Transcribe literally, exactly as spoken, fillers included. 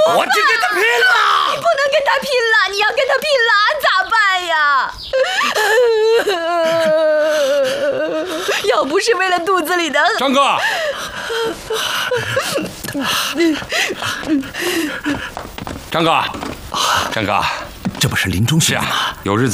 我去跟他拼了！ 你不能跟他拼了，你要跟他拼了，咋办呀？要不是为了肚子里的…… 张哥，张哥，张哥， 这不是临终训吗？ 有日子。